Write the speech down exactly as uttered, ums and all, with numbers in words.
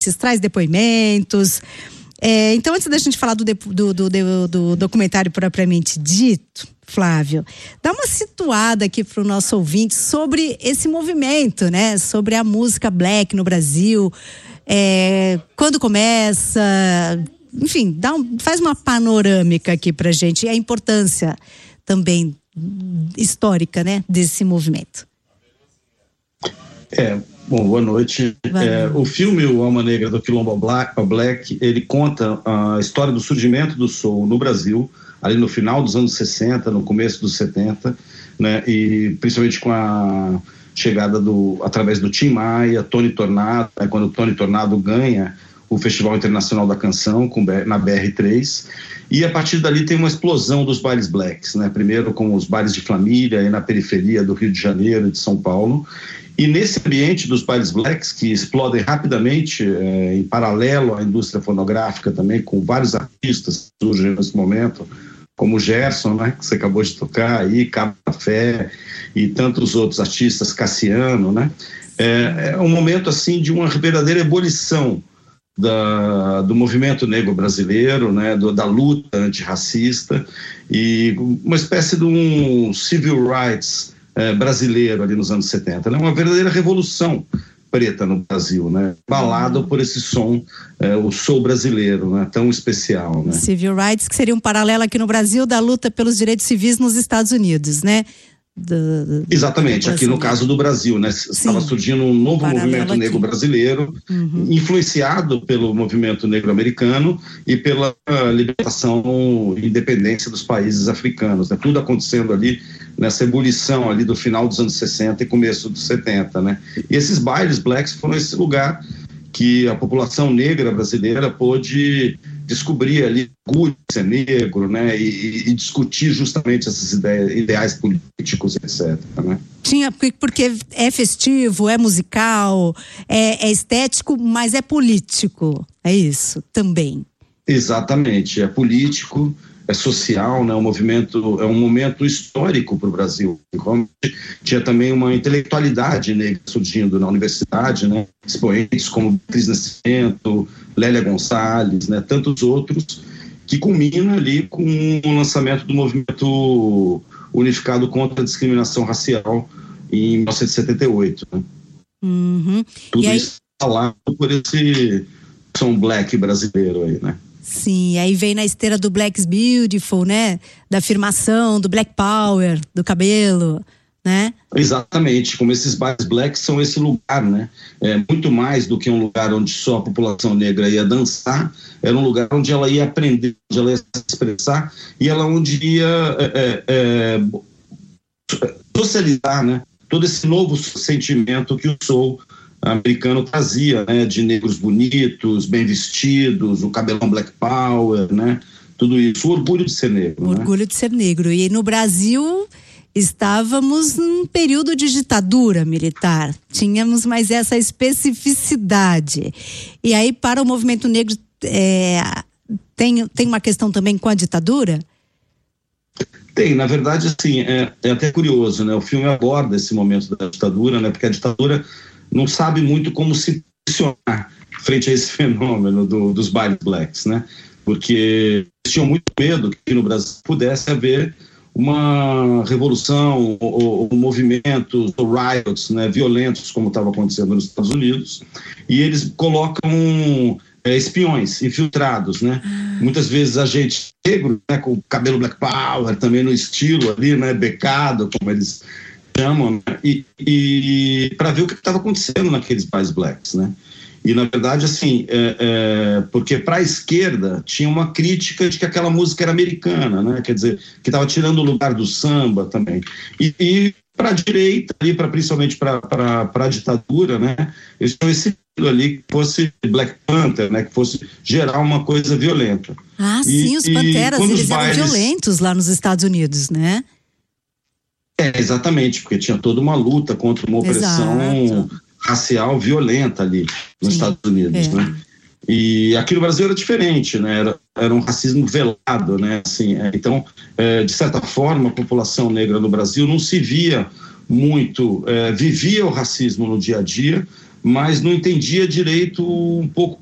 traz depoimentos. É, então, antes da gente falar do, do, do, do, do documentário propriamente dito, Flávio, dá uma situada aqui para o nosso ouvinte sobre esse movimento, né? Sobre a música black no Brasil, é, quando começa, enfim, dá um, faz uma panorâmica aqui para a gente e a importância também histórica, né, desse movimento. É, bom, boa noite. É, o filme O Alma Negra do Quilombo Black, Black, ele conta a história do surgimento do soul no Brasil, ali no final dos anos sessenta, no começo dos setenta, né, e principalmente com a chegada do, através do Tim Maia, Tony Tornado, né, quando o Tony Tornado ganha o Festival Internacional da Canção com, na B R três, e a partir dali tem uma explosão dos bailes blacks, né, primeiro com os bailes de família aí na periferia do Rio de Janeiro e de São Paulo. E nesse ambiente dos bailes blacks, que explodem rapidamente, é, em paralelo à indústria fonográfica também, com vários artistas que surgem nesse momento, como o Gerson, né, que você acabou de tocar aí, Cabo Café e tantos outros artistas, Cassiano, né, é, é um momento assim de uma verdadeira ebulição da, do movimento negro brasileiro, né, do, da luta antirracista e uma espécie de um civil rights É, brasileiro ali nos anos setenta, né? Uma verdadeira revolução preta no Brasil, né? Balado por esse som, é, o soul brasileiro, né? Tão especial, né? Civil rights, que seria um paralelo aqui no Brasil da luta pelos direitos civis nos Estados Unidos, né? Do, do, Exatamente, do aqui no caso do Brasil, né? Estava surgindo um novo Paralelo movimento negro aqui. brasileiro, uhum. influenciado pelo movimento negro americano e pela libertação e independência dos países africanos, né? Tudo acontecendo ali nessa ebulição ali do final dos anos sessenta e começo dos setenta, né? E esses bailes blacks foram esse lugar que a população negra brasileira pôde descobrir ali o orgulho de ser negro, né, e, e discutir justamente esses ideias, ideais políticos, etcétera, né? Tinha, porque é festivo, é musical, é, é estético, mas é político, é isso também. Exatamente, é político, é social, né? Um movimento, é um momento histórico para o Brasil. Tinha também uma intelectualidade negra surgindo na universidade, né? Expoentes como Cris Nascimento, Lélia Gonçalves, né? Tantos outros, que culmina ali com o lançamento do movimento unificado contra a discriminação racial em mil novecentos e setenta e oito. Né? Uhum. Tudo aí... isso falado por esse som black brasileiro aí, né? Sim, aí vem na esteira do Black's Beautiful, né? Da afirmação, do Black Power, do cabelo, né? Exatamente, como esses bailes blacks são esse lugar, né? É muito mais do que um lugar onde só a população negra ia dançar, era um lugar onde ela ia aprender, onde ela ia se expressar e ela onde ia é, é, socializar, né? Todo esse novo sentimento que o soul americano trazia, né, de negros bonitos, bem vestidos, o cabelão Black Power, né, tudo isso, o orgulho de ser negro. O orgulho né? de ser negro. E no Brasil estávamos num período de ditadura militar, tínhamos mais essa especificidade. E aí para o movimento negro é, tem, tem uma questão também com a ditadura? Tem, na verdade, assim, é, é até curioso, né, o filme aborda esse momento da ditadura, né, porque a ditadura não sabe muito como se posicionar frente a esse fenômeno do, dos bailes blacks, né? Porque eles tinham muito medo que no Brasil pudesse haver uma revolução ou, ou movimentos, ou riots, né, violentos, como estava acontecendo nos Estados Unidos, e eles colocam é, espiões infiltrados, né? Muitas vezes a gente negro, né, com o cabelo Black Power, também no estilo ali, né, becado, como eles chamam, né? e, e para ver o que estava acontecendo naqueles bailes blacks, né? E na verdade, assim, é, é, porque para a esquerda tinha uma crítica de que aquela música era americana, né? Quer dizer, que estava tirando o lugar do samba também. E, e para a direita, ali, pra, principalmente para a ditadura, né? Eles tinham esse ali que fosse Black Panther, né? Que fosse gerar uma coisa violenta. Ah, e, sim, os Panteras, eles bailes... eram violentos lá nos Estados Unidos, né? É, exatamente, porque tinha toda uma luta contra uma opressão Exato. racial violenta ali nos Sim, Estados Unidos, é. né? E aqui no Brasil era diferente, né? Era, era um racismo velado, né? Assim, é, então, é, de certa forma, a população negra no Brasil não se via muito, é, vivia o racismo no dia a dia, mas não entendia direito um pouco